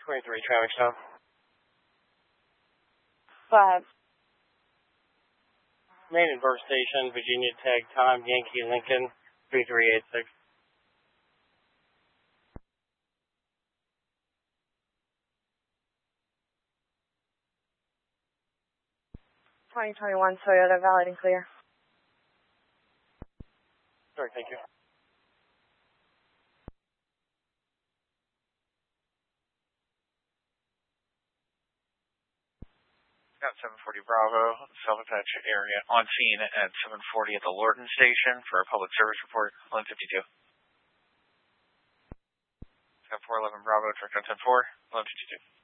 23 traffic stop. Go ahead. Main and Burr Station, Virginia Tech, time, Yankee Lincoln, 3386. (2021) Toyota, valid and clear. Sorry, thank you. Got 740 Bravo, self-attached area on scene at 740 at the Lorton Station for a public service report, 1152. Got 411 Bravo, direct on 10-4, 1152.